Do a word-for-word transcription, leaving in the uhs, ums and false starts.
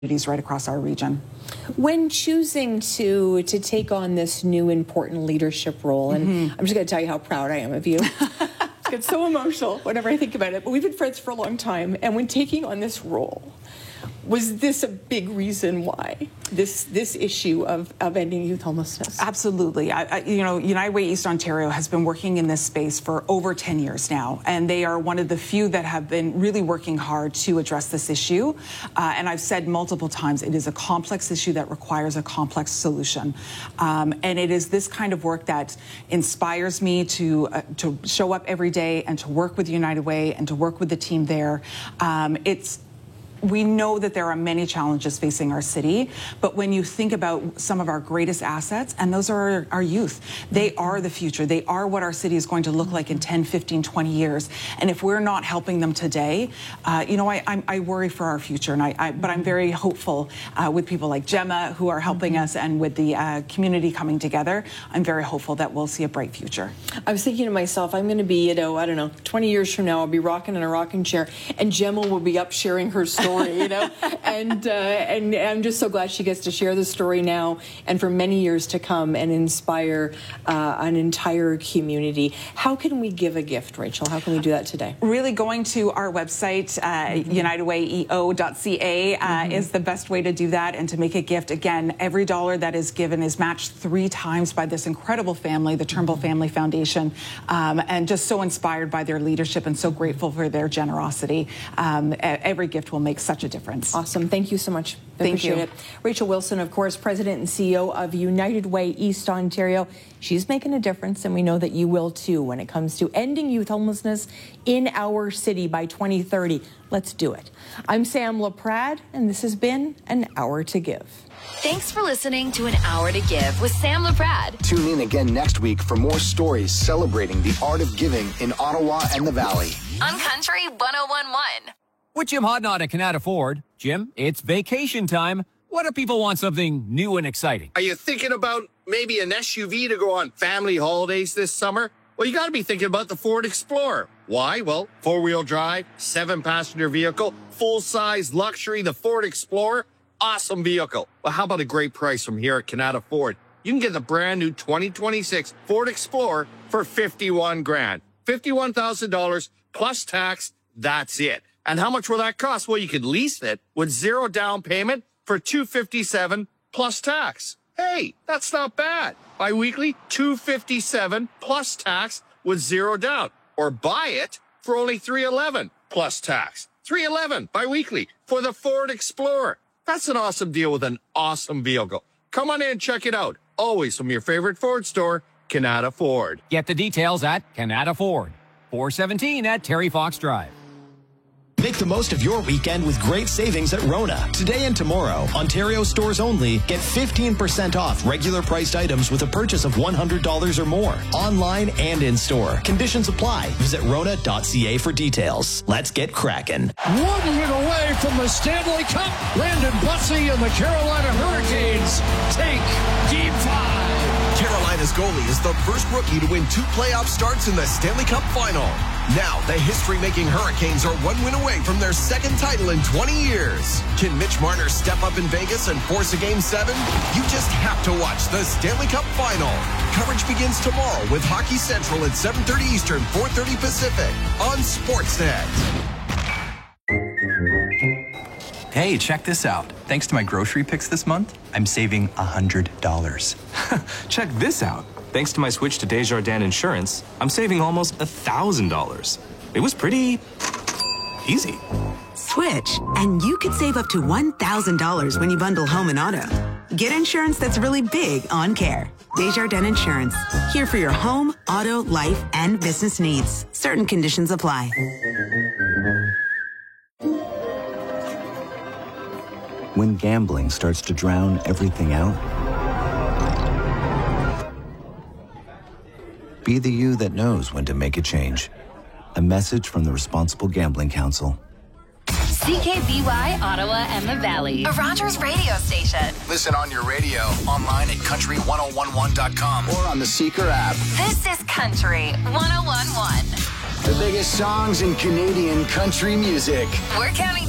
communities right across our region. When choosing to to take on this new important leadership role, and mm-hmm. I'm just going to tell you how proud I am of you. I get so emotional whenever I think about it. But we've been friends for a long time, and when taking on this role, was this a big reason why this this issue of, of ending youth homelessness? Absolutely. I, I, you know, United Way East Ontario has been working in this space for over ten years now, and they are one of the few that have been really working hard to address this issue. Uh, and I've said multiple times, it is a complex issue that requires a complex solution. Um, and it is this kind of work that inspires me to uh, to show up every day and to work with United Way and to work with the team there. Um, it's We know that there are many challenges facing our city, but when you think about some of our greatest assets, and those are our youth, they are the future. They are what our city is going to look like in ten, fifteen, twenty years. And if we're not helping them today, uh, you know, I, I, I worry for our future. And I, I, but I'm very hopeful uh, with people like Gemma who are helping us, and with the uh, community coming together. I'm very hopeful that we'll see a bright future. I was thinking to myself, I'm going to be, you know, I don't know, twenty years from now, I'll be rocking in a rocking chair, and Gemma will be up sharing her story. You know, and uh, and I'm just so glad she gets to share the story now and for many years to come and inspire uh, an entire community. How can we give a gift, Rachel? How can we do that today? Really, going to our website, uh, mm-hmm. united way e o dot c a, uh, mm-hmm. is the best way to do that, and to make a gift. Again, every dollar that is given is matched three times by this incredible family, the Turnbull Family Foundation, um, and just so inspired by their leadership and so grateful for their generosity. Um, every gift will make such a difference. Awesome. Thank you so much. I Thank appreciate you. it. Rachel Wilson, of course, President and C E O of United Way East Ontario. She's making a difference, and we know that you will too when it comes to ending youth homelessness in our city by twenty thirty. Let's do it. I'm Sam LaPrade, and this has been An Hour to Give. Thanks for listening to An Hour to Give with Sam LaPrade. Tune in again next week for more stories celebrating the art of giving in Ottawa and the Valley. On Country one oh one point one. With Jim Hodnott at Canada Ford. Jim, it's vacation time. What do people want something new and exciting? Are you thinking about maybe an S U V to go on family holidays this summer? Well, you got to be thinking about the Ford Explorer. Why? Well, four-wheel drive, seven-passenger vehicle, full-size luxury, the Ford Explorer. Awesome vehicle. Well, how about a great price from here at Canada Ford? You can get the brand new twenty twenty-six Ford Explorer for fifty-one grand. fifty-one thousand dollars plus tax. That's it. And how much will that cost? Well, you could lease it with zero down payment for two hundred fifty-seven dollars plus tax. Hey, that's not bad. Bi-weekly, two hundred fifty-seven dollars plus tax with zero down. Or buy it for only three hundred eleven dollars plus tax. three hundred eleven dollars bi-weekly for the Ford Explorer. That's an awesome deal with an awesome vehicle. Come on in and check it out. Always from your favorite Ford store, Canada Ford. Get the details at Canada Ford. four seventeen at Terry Fox Drive. Make the most of your weekend with great savings at Rona. Today and tomorrow, Ontario stores only, get fifteen percent off regular priced items with a purchase of one hundred dollars or more. Online and in-store. Conditions apply. Visit rona dot c a for details. Let's get cracking. One win away from the Stanley Cup. Brandon Bussey and the Carolina Hurricanes take Game five. Carolina's goalie is the first rookie to win two playoff starts in the Stanley Cup final. Now, the history-making Hurricanes are one win away from their second title in twenty years. Can Mitch Marner step up in Vegas and force a Game seven? You just have to watch the Stanley Cup final. Coverage begins tomorrow with Hockey Central at seven thirty Eastern, four thirty Pacific on Sportsnet. Hey, check this out. Thanks to my grocery picks this month, I'm saving one hundred dollars. Check this out. Thanks to my switch to Desjardins Insurance, I'm saving almost one thousand dollars. It was pretty easy. Switch, and you could save up to one thousand dollars when you bundle home and auto. Get insurance that's really big on care. Desjardins Insurance. Here for your home, auto, life, and business needs. Certain conditions apply. When gambling starts to drown everything out, be the you that knows when to make a change. A message from the Responsible Gambling Council. C K B Y, Ottawa and the Valley. A Rogers radio station. Listen on your radio, online at country one oh one one dot com, or on the Seeker app. This is Country one oh one point one. The biggest songs in Canadian country music. We're counting